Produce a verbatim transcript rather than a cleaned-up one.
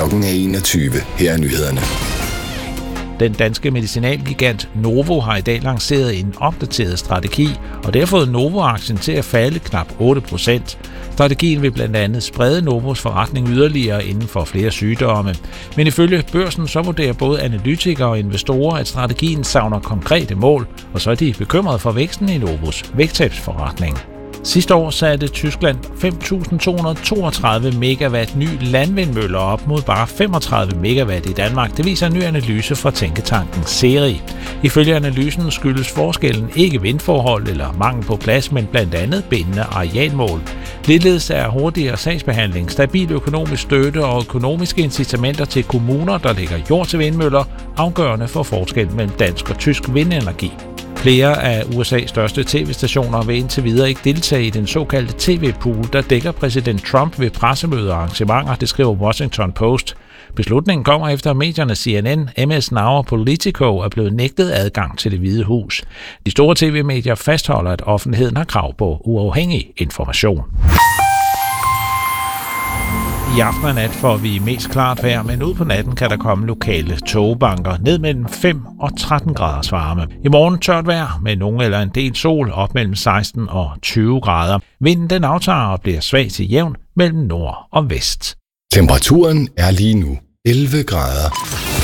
Klokken er enogtyve. Her er nyhederne. Den danske medicinalgigant Novo har i dag lanceret en opdateret strategi, og det har fået Novo-aktien til at falde knap otte procent. Strategien vil blandt andet sprede Novos forretning yderligere inden for flere sygdomme. Men ifølge børsen så vurderer både analytikere og investorer, at strategien savner konkrete mål, og så er de bekymrede for væksten i Novos vægttabsforretning. Sidste år satte Tyskland fem tusind to hundrede og toogtredive megawatt ny landvindmøller op mod bare femogtredive megawatt i Danmark. Det viser en ny analyse fra tænketanken Seri. Ifølge analysen skyldes forskellen ikke vindforhold eller mangel på plads, men blandt andet bindende arealmål. Ligeledes er hurtigere sagsbehandling, stabil økonomisk støtte og økonomiske incitamenter til kommuner, der lægger jord til vindmøller, afgørende for forskellen mellem dansk og tysk vindenergi. Flere af U S A's største tv-stationer vil indtil videre ikke deltage i den såkaldte T V-pool, der dækker præsident Trump ved pressemøder og arrangementer, det skriver Washington Post. Beslutningen kommer efter medierne C N N, M S Now og Politico er blevet nægtet adgang til Det Hvide Hus. De store tv-medier fastholder, at offentligheden har krav på uafhængig information. I aften og nat får vi mest klart vejr, men ud på natten kan der komme lokale tågebanker ned mellem fem og tretten graders varme. I morgen tørt vejr med nogen eller en del sol op mellem seksten og tyve grader. Vinden den aftager og bliver svag til jævn mellem nord og vest. Temperaturen er lige nu elleve grader.